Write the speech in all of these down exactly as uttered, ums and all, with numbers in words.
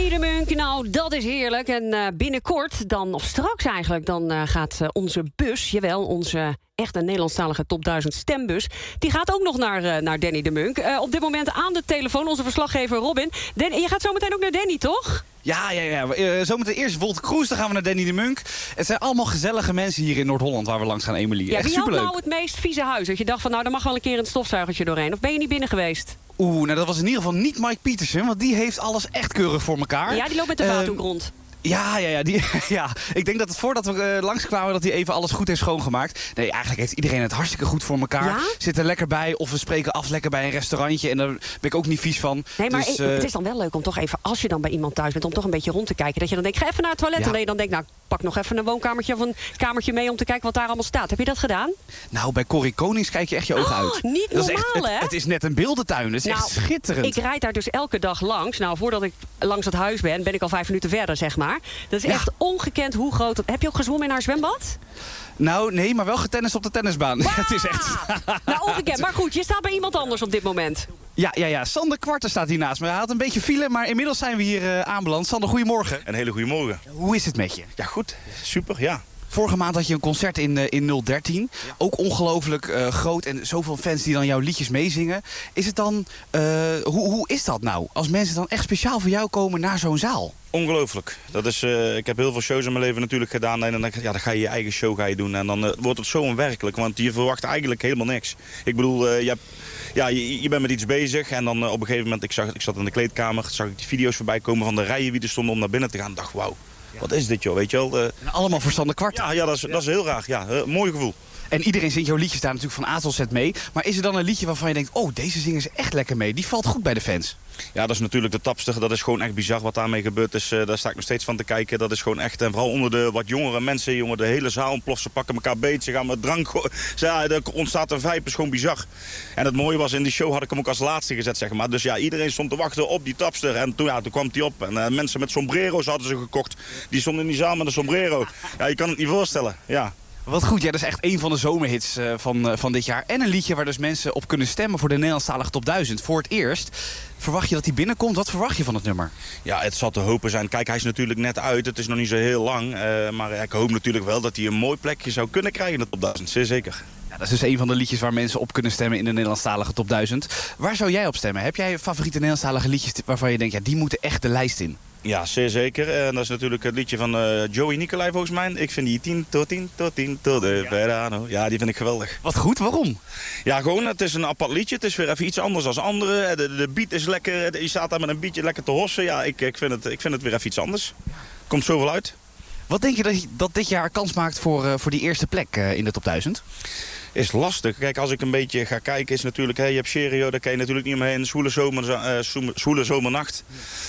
Danny de Munk, nou, dat is heerlijk. En uh, binnenkort, dan, of straks eigenlijk, dan uh, gaat uh, onze bus, jawel, onze echte Nederlandstalige top duizend stembus, die gaat ook nog naar, uh, naar Danny de Munk. Uh, op dit moment aan de telefoon onze verslaggever Robin. Dan, en je gaat zo meteen ook naar Danny, toch? Ja, ja, ja. Uh, zometeen eerst Wolter Kroes, dan gaan we naar Danny de Munk. Het zijn allemaal gezellige mensen hier in Noord-Holland waar we langs gaan, Emily. Ja, echt wie superleuk. had nou het meest vieze huis? Dat je dacht van, nou, daar mag wel een keer een stofzuigertje doorheen. Of ben je niet binnen geweest? Oeh, nou dat was in ieder geval niet Mike Pietersen, want die heeft alles echt keurig voor elkaar. Ja, die loopt met de vaatdoek uh, rond. Ja, ja, ja, die, ja. Ik denk dat het voordat we uh, langskwamen dat hij even alles goed heeft schoongemaakt. Nee, eigenlijk heeft iedereen het hartstikke goed voor elkaar. Ja? Zit er lekker bij of we spreken af lekker bij een restaurantje. En daar ben ik ook niet vies van. Nee, maar dus, uh, uh, het is dan wel leuk om toch even, als je dan bij iemand thuis bent, om toch een beetje rond te kijken. Dat je dan denkt, ga even naar het toilet. Ja. En dat je dan denkt, nou, pak nog even een woonkamertje of een kamertje mee om te kijken wat daar allemaal staat. Heb je dat gedaan? Nou, bij Corrie Konings kijk je echt je ogen oh, uit. Niet dat normaal, is echt, hè? Het, het is net een beeldentuin. Het is nou, echt schitterend. Ik rijd daar dus elke dag langs. Nou, voordat ik langs het huis ben, ben ik al vijf minuten verder, zeg maar. Dat is echt ja. ongekend hoe groot. Heb je ook gezwommen in haar zwembad? Nou, nee, maar wel getennist op de tennisbaan. Wow. Het is echt... Nou, ongekend. Maar goed, je staat bij iemand anders op dit moment. Ja, ja, ja. Sander Kwarten staat hier naast me. Hij had een beetje file, maar inmiddels zijn we hier uh, aanbeland. Sander, goedemorgen. Een hele goede morgen. Hoe is het met je? Ja, goed. Super, ja. Vorige maand had je een concert in, uh, in nul dertien. Ja. Ook ongelooflijk uh, groot en zoveel fans die dan jouw liedjes meezingen. Is het dan, uh, hoe, hoe is dat nou? Als mensen dan echt speciaal voor jou komen naar zo'n zaal? Ongelooflijk. Dat is, uh, ik heb heel veel shows in mijn leven natuurlijk gedaan. En dan, ja, dan ga je je eigen show ga je doen. En dan uh, wordt het zo onwerkelijk. Want je verwacht eigenlijk helemaal niks. Ik bedoel, uh, je, hebt, ja, je, je bent met iets bezig. En dan uh, op een gegeven moment, ik, zag, ik zat in de kleedkamer. Zag ik die video's voorbij komen van de rijen wie er stonden om naar binnen te gaan. Ik dacht, wauw. Ja. Wat is dit joh, weet je wel? Uh, en allemaal voor Sander Kwarten. Ja, ja, dat is, ja. dat is heel raar. Ja, uh, mooi gevoel. En iedereen zingt jouw liedjes daar natuurlijk van A tot Z mee. Maar is er dan een liedje waarvan je denkt, oh, deze zingen ze echt lekker mee. Die valt goed bij de fans. Ja, dat is natuurlijk de tapster. Dat is gewoon echt bizar wat daarmee gebeurt. Dus, uh, daar sta ik nog steeds van te kijken. Dat is gewoon echt, en vooral onder de wat jongere mensen, jongen, de hele zaal ontploft. Ze pakken elkaar beet, ze gaan met drank. Ja, er ontstaat een vibe, is gewoon bizar. En het mooie was, in die show had ik hem ook als laatste gezet, zeg maar. Dus ja, iedereen stond te wachten op die tapster. En toen, ja, toen kwam hij op. En uh, mensen met sombrero's hadden ze gekocht. Die stonden in die zaal met een sombrero. Ja, je kan het niet voorstellen, ja. Wat goed, ja, dat is echt een van de zomerhits uh, van, uh, van dit jaar. En een liedje waar dus mensen op kunnen stemmen voor de Nederlandstalige top duizend. Voor het eerst. Verwacht je dat hij binnenkomt? Wat verwacht je van het nummer? Ja, het zal te hopen zijn. Kijk, hij is natuurlijk net uit. Het is nog niet zo heel lang. Uh, maar ik hoop natuurlijk wel dat hij een mooi plekje zou kunnen krijgen in de top duizend. Zeer zeker. Ja, dat is dus een van de liedjes waar mensen op kunnen stemmen in de Nederlandstalige top duizend. Waar zou jij op stemmen? Heb jij favoriete Nederlandstalige liedjes waarvan je denkt, ja, die moeten echt de lijst in? Ja, zeer zeker. En dat is natuurlijk het liedje van uh, Joey Nicolai volgens mij. Ik vind die tien tot tien tot tien tot de Verano. Ja, die vind ik geweldig. Wat goed, waarom? Ja, gewoon, het is een apart liedje. Het is weer even iets anders dan andere. De, de beat is lekker. Je staat daar met een beatje lekker te hossen. Ja, ik, ik, vind het, ik vind het weer even iets anders. Komt zoveel uit. Wat denk je dat, dat dit jaar kans maakt voor, uh, voor die eerste plek uh, in de top duizend? Is lastig. Kijk, als ik een beetje ga kijken is natuurlijk... Hè, je hebt Serio, daar kan je natuurlijk niet omheen. Zwoele, zomer, uh, zwoele zomernacht.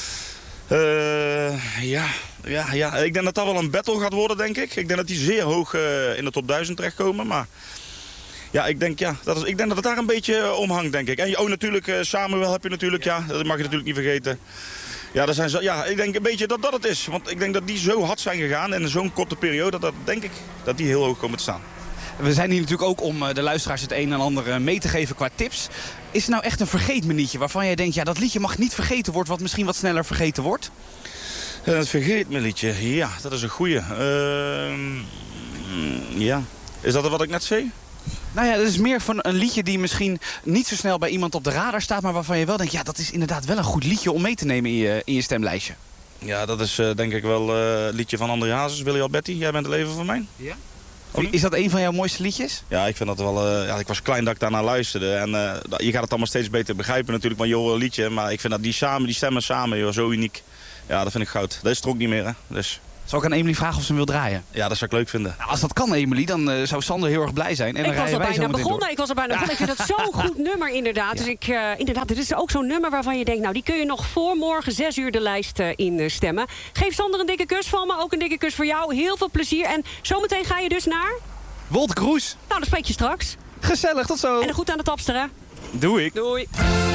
Uh, ja, ja, ja, ik denk dat dat wel een battle gaat worden, denk ik. Ik denk dat die zeer hoog uh, in de top duizend terechtkomen. Maar ja, ik denk, ja, dat is, ik denk dat het daar een beetje om hangt, denk ik. En oh, natuurlijk, uh, Samuel heb je natuurlijk, ja, dat mag je natuurlijk niet vergeten. Ja, dat zijn zo, ja, ik denk een beetje dat dat het is. Want ik denk dat die zo hard zijn gegaan en in zo'n korte periode... dat denk ik dat die heel hoog komen te staan. We zijn hier natuurlijk ook om de luisteraars het een en ander mee te geven qua tips. Is er nou echt een vergeetmenietje waarvan jij denkt... ja, dat liedje mag niet vergeten worden, wat misschien wat sneller vergeten wordt? Uh, het vergeetmenietje, ja, dat is een goeie. Uh, ja, is dat wat ik net zei? Nou ja, dat is meer van een liedje die misschien niet zo snel bij iemand op de radar staat... maar waarvan je wel denkt, ja, dat is inderdaad wel een goed liedje om mee te nemen in je, in je stemlijstje. Ja, dat is uh, denk ik wel uh, het liedje van André Hazes, Willy Alberti. Jij bent het leven van mij. Ja. Is dat een van jouw mooiste liedjes? Ja, ik vind dat wel. Uh, ja, ik was klein dat ik daarnaar luisterde. En uh, je gaat het allemaal steeds beter begrijpen natuurlijk, want je hoort een liedje. Maar ik vind dat die, samen, die stemmen samen, joh, zo uniek. Ja, dat vind ik goud. Dat is er ook niet meer, hè. Dus... Zal ik aan Emily vragen of ze hem wil draaien? Ja, dat zou ik leuk vinden. Nou, als dat kan, Emily, dan uh, zou Sander heel erg blij zijn. En ik, dan was al bijna begonnen, door. ik was er bijna begonnen. Ik vind dat zo'n goed nummer, inderdaad. Ja. Dus ik, uh, inderdaad, dit is ook zo'n nummer waarvan je denkt... nou, die kun je nog voor morgen zes uur de lijst uh, instemmen. Geef Sander een dikke kus van me, ook een dikke kus voor jou. Heel veel plezier. En zometeen ga je dus naar... Wolter Kroes. Nou, dan spreek je straks. Gezellig, tot zo. En een goed aan de tapster, hè? Doe ik. Doei.